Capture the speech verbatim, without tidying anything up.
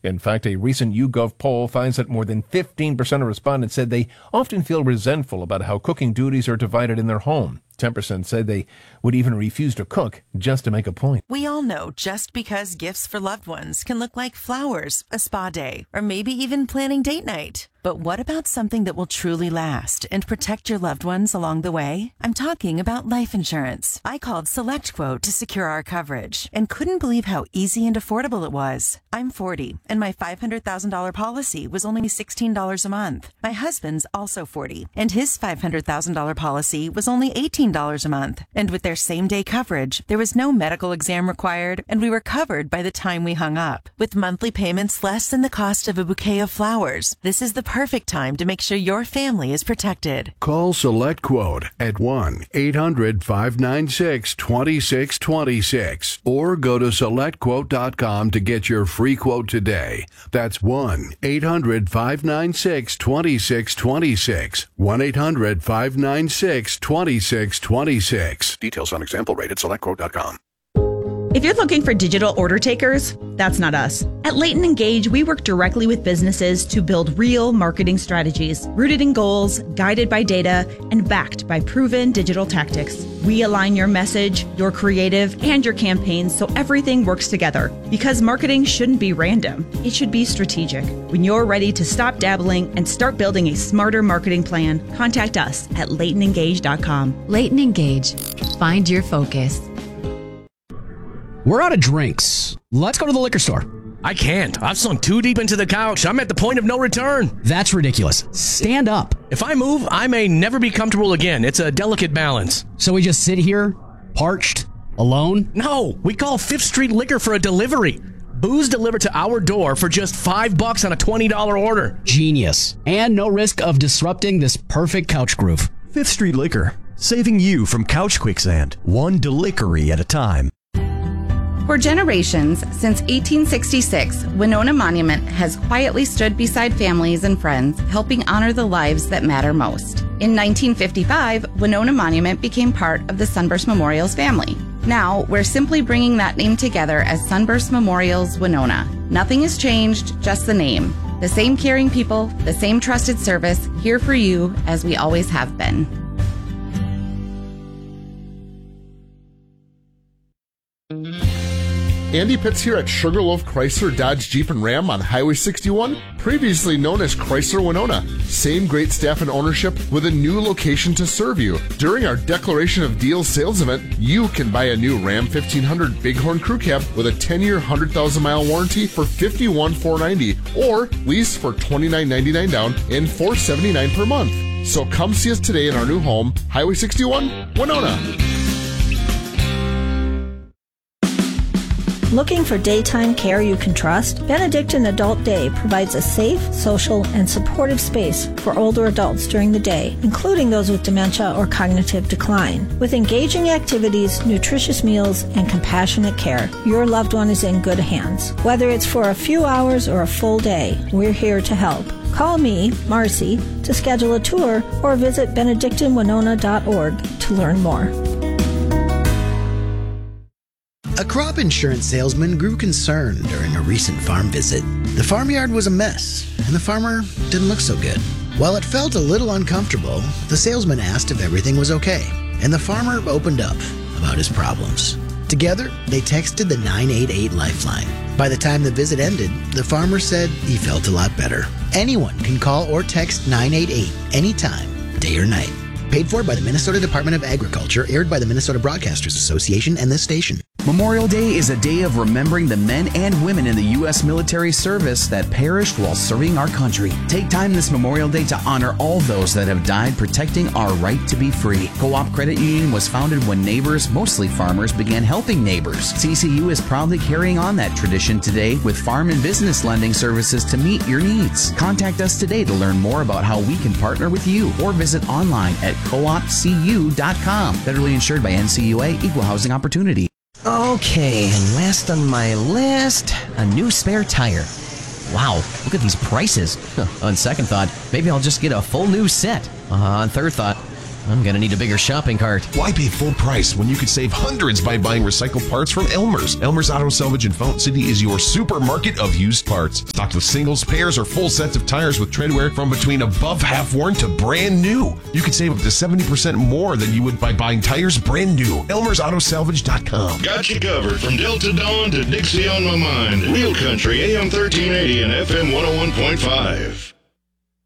In fact, a recent YouGov poll finds that more than fifteen percent of respondents said they often feel resentful about how cooking duties are divided in their home. ten percent said they would even refuse to cook just to make a point. We all know just because gifts for loved ones can look like flowers, a spa day, or maybe even planning date night. But what about something that will truly last and protect your loved ones along the way? I'm talking about life insurance. I called SelectQuote to secure our coverage and couldn't believe how easy and affordable it was. I'm forty, and my five hundred thousand dollars policy was only sixteen dollars a month. My husband's also forty, and his five hundred thousand dollars policy was only eighteen dollars a month. And with their same-day coverage, there was no medical exam required, and we were covered by the time we hung up. With monthly payments less than the cost of a bouquet of flowers, this is the perfect time to make sure your family is protected. Call SelectQuote at one eight hundred five nine six two six two six or go to select quote dot com to get your free quote today. That's one eight hundred five nine six two six two six. one eight hundred five nine six two six two six. Details on example rate at select quote dot com. If you're looking for digital order takers, that's not us. At Leighton Engage, we work directly with businesses to build real marketing strategies, rooted in goals, guided by data, and backed by proven digital tactics. We align your message, your creative, and your campaigns so everything works together. Because marketing shouldn't be random. It should be strategic. When you're ready to stop dabbling and start building a smarter marketing plan, contact us at leighton engage dot com. Leighton Engage. Find your focus. We're out of drinks. Let's go to the liquor store. I can't. I've sunk too deep into the couch. I'm at the point of no return. That's ridiculous. Stand up. If I move, I may never be comfortable again. It's a delicate balance. So we just sit here, parched, alone? No, we call Fifth Street Liquor for a delivery. Booze delivered to our door for just five bucks on a twenty dollars order. Genius. And no risk of disrupting this perfect couch groove. Fifth Street Liquor, saving you from couch quicksand, one delivery at a time. For generations, since eighteen sixty-six, Winona Monument has quietly stood beside families and friends, helping honor the lives that matter most. In nineteen fifty-five, Winona Monument became part of the Sunburst Memorials family. Now, we're simply bringing that name together as Sunburst Memorials Winona. Nothing has changed, just the name. The same caring people, the same trusted service, here for you as we always have been. Andy Pitts here at Sugarloaf Chrysler Dodge Jeep and Ram on Highway sixty-one, previously known as Chrysler Winona. Same great staff and ownership with a new location to serve you. During our Declaration of Deals sales event, you can buy a new Ram fifteen hundred Bighorn Crew Cab with a ten-year, one hundred thousand mile warranty for fifty-one thousand four hundred ninety dollars or lease for twenty-nine ninety-nine down and four hundred seventy-nine per month. So come see us today in our new home, Highway sixty-one, Winona. Looking for daytime care you can trust? Benedictine Adult Day provides a safe, social, and supportive space for older adults during the day, including those with dementia or cognitive decline. With engaging activities, nutritious meals, and compassionate care, your loved one is in good hands. Whether it's for a few hours or a full day, we're here to help. Call me, Marcy, to schedule a tour or visit benedictine winona dot org to learn more. A crop insurance salesman grew concerned during a recent farm visit. The farmyard was a mess, and the farmer didn't look so good. While it felt a little uncomfortable, the salesman asked if everything was okay, and the farmer opened up about his problems. Together, they texted the nine eight eight Lifeline. By the time the visit ended, the farmer said he felt a lot better. Anyone can call or text nine eight eight anytime, day or night. Paid for by the Minnesota Department of Agriculture, aired by the Minnesota Broadcasters Association and this station. Memorial Day is a day of remembering the men and women in the U S military service that perished while serving our country. Take time this Memorial Day to honor all those that have died protecting our right to be free. Co-op Credit Union was founded when neighbors, mostly farmers, began helping neighbors. C C U is proudly carrying on that tradition today with farm and business lending services to meet your needs. Contact us today to learn more about how we can partner with you or visit online at co op c u dot com. Federally insured by N C U A, Equal Housing Opportunity. Okay, and last on my list, a new spare tire. Wow, look at these prices. On second thought, maybe I'll just get a full new set. Uh, on third thought, I'm gonna need a bigger shopping cart. Why pay full price when you could save hundreds by buying recycled parts from Elmer's? Elmer's Auto Salvage in Fountain City is your supermarket of used parts. Stocked with singles, pairs, or full sets of tires with tread wear from between above half worn to brand new. You can save up to seventy percent more than you would by buying tires brand new. Elmer's Auto Salvage dot com. Got you covered from Delta Dawn to Dixie on My Mind. Real Country, A M thirteen eighty and F M one oh one point five.